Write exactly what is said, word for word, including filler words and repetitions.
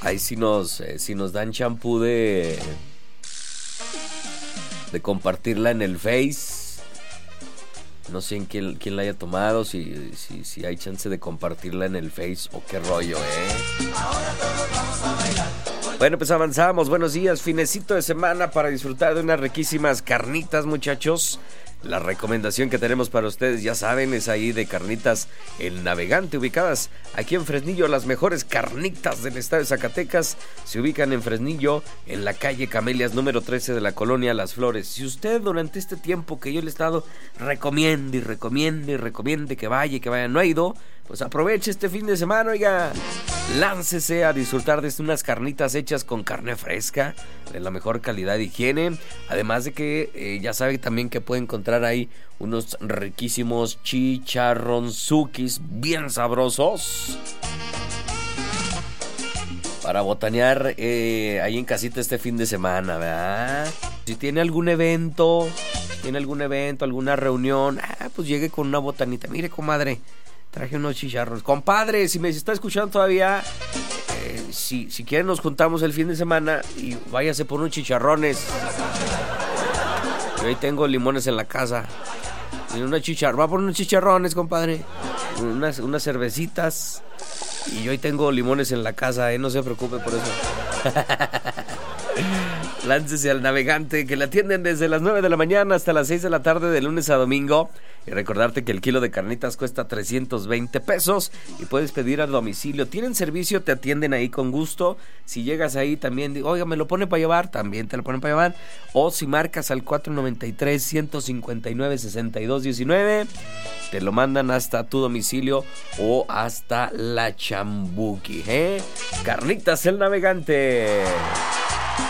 Ahí sí nos, eh, si nos dan champú de, de compartirla en el Face. No sé en quién, quién la haya tomado, si, si, si hay chance de compartirla en el Face o qué rollo, ¿eh? Ahora todos vamos a bailar. Bueno, pues avanzamos. Buenos días, finecito de semana para disfrutar de unas riquísimas carnitas, muchachos. La recomendación que tenemos para ustedes, ya saben, es ahí de Carnitas El Navegante, ubicadas aquí en Fresnillo. Las mejores carnitas del estado de Zacatecas se ubican en Fresnillo, en la calle Camelias número trece de la colonia Las Flores. Si usted durante este tiempo que yo le he estado recomiendo y recomiendo y recomiende que vaya y que vaya, no ha ido, pues aproveche este fin de semana, oiga, láncese a disfrutar de unas carnitas hechas con carne fresca, de la mejor calidad de higiene, además de que eh, ya sabe también que puede encontrar ahí unos riquísimos chicharronzukis bien sabrosos para botanear eh, ahí en casita este fin de semana, ¿verdad? Si tiene algún evento, tiene algún evento, alguna reunión, ah, pues llegue con una botanita. Mire, comadre, traje unos chicharrones. Compadre, si me está escuchando todavía, eh, si, si quieren nos juntamos el fin de semana y váyase por unos chicharrones. Yo ahí tengo limones en la casa. Y una chicharrón, va por unos chicharrones, compadre. Unas, unas cervecitas. Y yo ahí tengo limones en la casa, ¿eh? No se preocupe por eso. Láncese al Navegante, que la atienden desde las nueve de la mañana hasta las seis de la tarde de lunes a domingo. Y recordarte que el kilo de carnitas cuesta trescientos veinte pesos y puedes pedir a domicilio. Tienen servicio, te atienden ahí con gusto. Si llegas ahí también, oiga, me lo pone para llevar, también te lo ponen para llevar. O si marcas al cuatro noventa y tres, ciento cincuenta y nueve, sesenta y dos diecinueve, te lo mandan hasta tu domicilio o hasta la Chambuqui, ¿eh? Carnitas El Navegante.